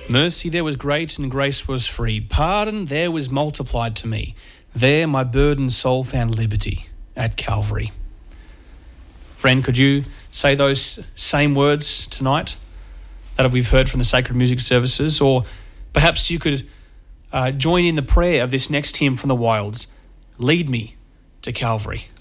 Mercy there was great and grace was free. Pardon there was multiplied to me. There my burdened soul found liberty at Calvary. Friend, could you say those same words tonight that we've heard from the sacred music services? Or perhaps you could join in the prayer of this next hymn from the Wilds, Lead Me to Calvary.